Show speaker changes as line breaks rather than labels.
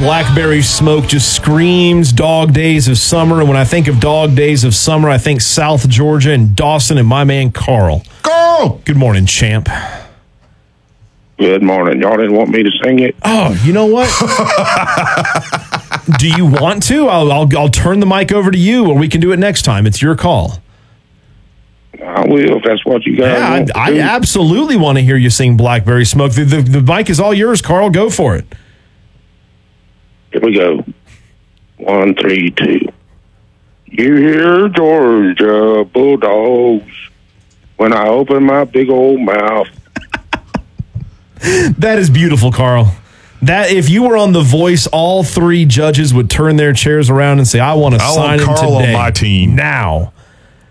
Blackberry Smoke just screams dog days of summer. And when I think of dog days of summer, I think South Georgia and Dawson and my man Carl.
Carl!
Good morning, champ.
Good morning. Y'all didn't want me to sing it?
Oh, you know what? Do you want to? I'll turn the mic over to you, or we can do it next time. It's your call.
I will, if that's what you guys want to
I
do.
absolutely want to hear you sing Blackberry Smoke. The mic is all yours, Carl. Go for it.
Here we go. 1, 3, 2. You hear Georgia Bulldogs when I open my big old mouth.
That is beautiful, Carl. That if you were on The Voice, all three judges would turn their chairs around and say, I want to sign him
Carl
today.
on my team.
Now.